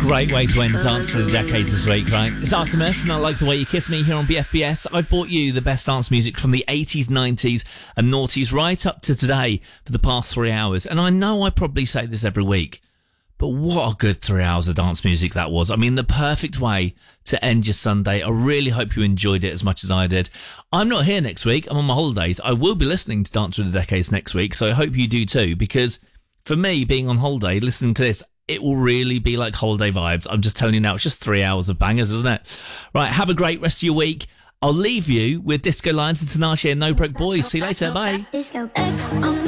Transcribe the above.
Great way to end Dance for the Decades this week, right? It's Artemis, and I Like the Way You Kiss Me here on BFBS. I've brought you the best dance music from the 80s, 90s and noughties right up to today for the past 3 hours. And I know I probably say this every week, but what a good 3 hours of dance music that was. I mean, the perfect way to end your Sunday. I really hope you enjoyed it as much as I did. I'm not here next week. I'm on my holidays. I will be listening to Dance for the Decades next week, so I hope you do too, because for me, being on holiday, listening to this, it will really be like holiday vibes. I'm just telling you now, it's just 3 hours of bangers, isn't it? Right, have a great rest of your week. I'll leave you with Disco Lions and Tinashe and No Broke Boys. See you later. Bye.